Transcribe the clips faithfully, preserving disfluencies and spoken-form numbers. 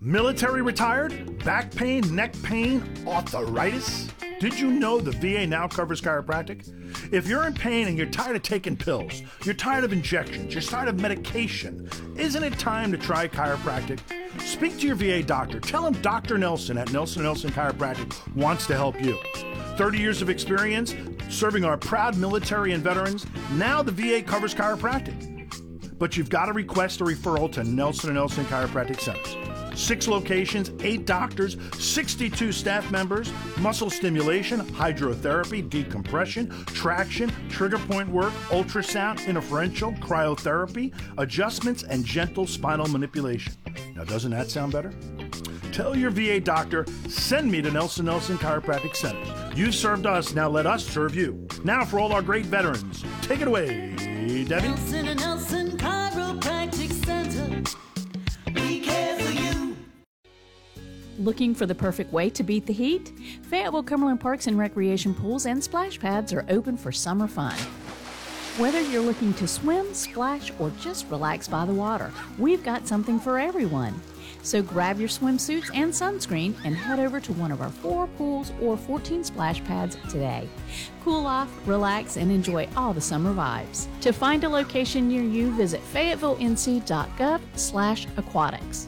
Military retired? Back pain, neck pain, arthritis? Did you know the V A now covers chiropractic? If you're in pain and you're tired of taking pills, you're tired of injections, you're tired of medication, isn't it time to try chiropractic? Speak to your V A doctor. Tell him Doctor Nelson at Nelson Nelson Chiropractic wants to help you. thirty years of experience serving our proud military and veterans. Now the V A covers chiropractic. But you've got to request a referral to Nelson and Nelson Chiropractic Centers. Six locations, eight doctors, sixty-two staff members, muscle stimulation, hydrotherapy, decompression, traction, trigger point work, ultrasound, interferential, cryotherapy, adjustments, and gentle spinal manipulation. Now, doesn't that sound better? Tell your V A doctor, send me to Nelson Nelson Chiropractic Centers. You've served us, now let us serve you. Now for all our great veterans, take it away, Debbie. Nelson and Nelson Chiropractic Center. We care for you. Looking for the perfect way to beat the heat? Fayetteville Cumberland Parks and Recreation Pools and splash pads are open for summer fun. Whether you're looking to swim, splash, or just relax by the water, we've got something for everyone. So grab your swimsuits and sunscreen and head over to one of our four pools or fourteen splash pads today. Cool off, relax, and enjoy all the summer vibes. To find a location near you, visit fayettevillenc.gov slash aquatics.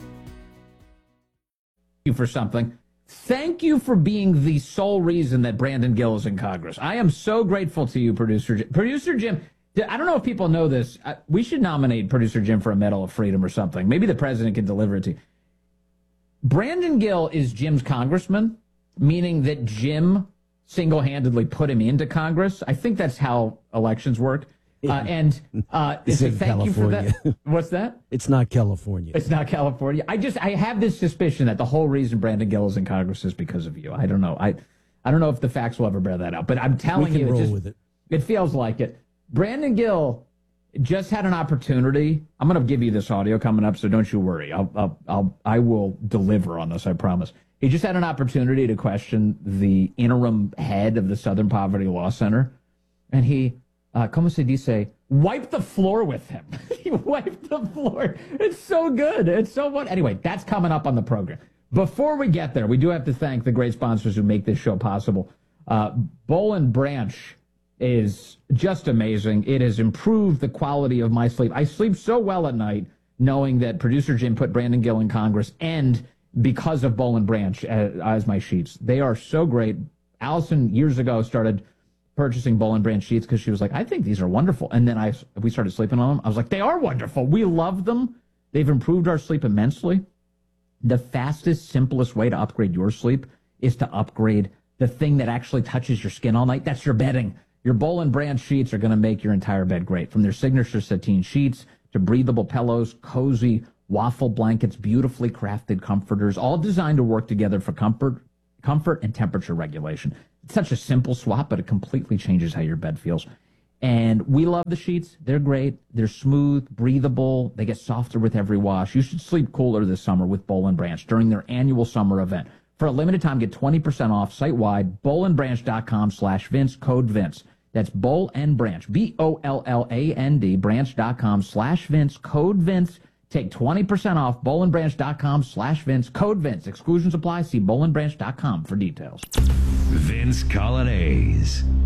You for something. Thank you for being the sole reason that Brandon Gill is in Congress. I am so grateful to you, Producer Jim. Producer Jim, I don't know if people know this. We should nominate Producer Jim for a Medal of Freedom or something. Maybe the president can deliver it to you. Brandon Gill is Jim's congressman, meaning that Jim single-handedly put him into Congress. I think that's how elections work. Uh, and uh, it's so in thank California. you for that. What's that? It's not California. It's not California. I just I have this suspicion that the whole reason Brandon Gill is in Congress is because of you. I don't know. I I don't know if the facts will ever bear that out, but I'm telling we can you, roll it, just, with it. It feels like it. Brandon Gill just had an opportunity. I'm going to give you this audio coming up, so don't you worry. I'll I'll, I'll I will deliver on this. I promise. He just had an opportunity to question the interim head of the Southern Poverty Law Center, and he, uh, como se dice, wiped the floor with him. He wiped the floor. It's so good. It's so fun. Anyway, that's coming up on the program. Before we get there, we do have to thank the great sponsors who make this show possible. Uh, Boll and Branch is just amazing. It has improved the quality of my sleep. I sleep so well at night knowing that producer Jim put Brandon Gill in Congress, and because of Boll and Branch as, as my sheets. They are so great. Allison years ago started purchasing Boll and Branch sheets because she was like, I think these are wonderful. And then I we started sleeping on them. I was like, they are wonderful. We love them. They've improved our sleep immensely. The fastest, simplest way to upgrade your sleep is to upgrade the thing that actually touches your skin all night. That's your bedding. Your Boll and Branch sheets are going to make your entire bed great. From their signature sateen sheets to breathable pillows, cozy waffle blankets, beautifully crafted comforters, all designed to work together for comfort, comfort and temperature regulation. It's such a simple swap, but it completely changes how your bed feels. And we love the sheets. They're great. They're smooth, breathable. They get softer with every wash. You should sleep cooler this summer with Boll and Branch during their annual summer event. For a limited time, get twenty percent off site-wide, bollandbranch.com slash Vince, code Vince. That's Boll and Branch, B O L L A N D, branch.com slash Vince, code Vince. Take twenty percent off, bollandbranch.com slash Vince, code Vince. Exclusions apply. See bollandbranch dot com for details. Vince Colonnese.